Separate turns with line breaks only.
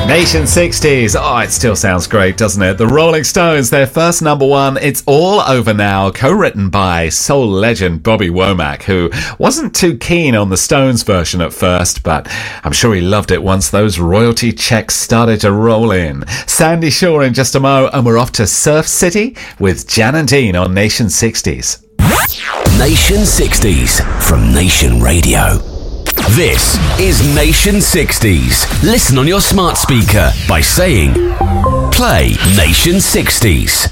Nation 60s. Oh, it still sounds great, doesn't it? The Rolling Stones, their first number one, It's All Over Now, co-written by soul legend Bobby Womack, who wasn't too keen on the Stones version at first, but I'm sure he loved it once those royalty checks started to roll in. Sandy Shaw in just a mo, and we're off to Surf City with Jan and Dean on Nation 60s.
Nation 60s from Nation Radio. This is Nation 60s. Listen on your smart speaker by saying, play Nation 60s.